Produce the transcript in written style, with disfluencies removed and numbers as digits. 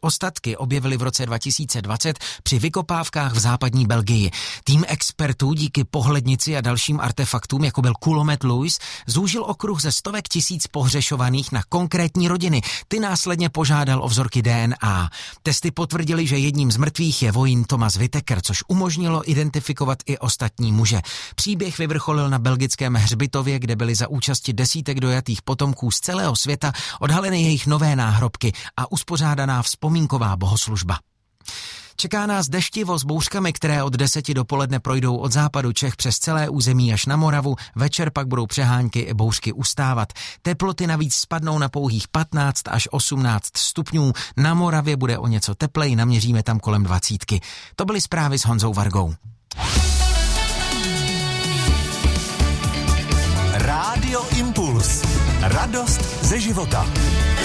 ostatky objevili v roce 2020 při vykopávkách v západní Belgii. Tým expertů díky pohlednici a dalším artefaktům, jako byl kulomet Louis, zúžil okruh ze stovek tisíc pohřešovaných na konkrétní rodiny. Ty následně požádal o vzorky DNA. Testy potvrdili, že jedním z mrtvých je vojín Thomas Whittaker, což umožnilo identifikovat i ostatní muže. Příběh vyvrcholil na belgickém hřbitově, kde byly za účasti desítek dojatých potomků z celého světa odhaleny jejich nové náhrobky a uspořádaná vzpomínková bohoslužba. Čeká nás deštivo s bouřkami, které od 10 dopoledne projdou od západu Čech přes celé území až na Moravu, večer pak budou přehánky i bouřky ustávat. Teploty navíc spadnou na pouhých 15 až 18 stupňů, na Moravě bude o něco teplej, naměříme tam kolem 20. To byly zprávy s Honzou Vargou. Rádio Impuls. Radost ze života.